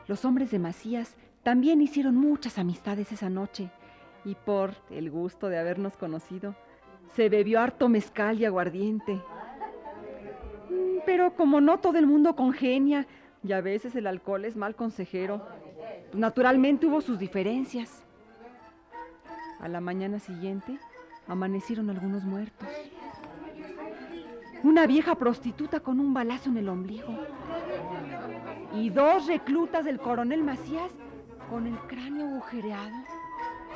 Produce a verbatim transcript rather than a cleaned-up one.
Los hombres de Macías también hicieron muchas amistades esa noche, y por el gusto de habernos conocido, se bebió harto mezcal y aguardiente. Pero como no todo el mundo congenia, y a veces el alcohol es mal consejero, pues naturalmente hubo sus diferencias. A la mañana siguiente, amanecieron algunos muertos. Una vieja prostituta con un balazo en el ombligo. Y dos reclutas del coronel Macías con el cráneo agujereado.